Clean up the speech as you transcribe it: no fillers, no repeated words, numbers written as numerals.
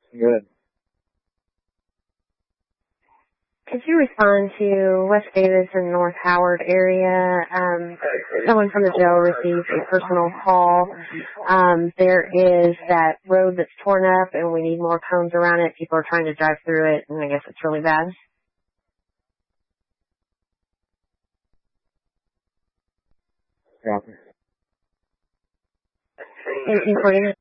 Good. Could you respond to West Davis and North Howard area? Someone from the jail received a personal call. There is that road that's torn up and we need more cones around it. People are trying to drive through it, and I guess it's really bad. Copy. And for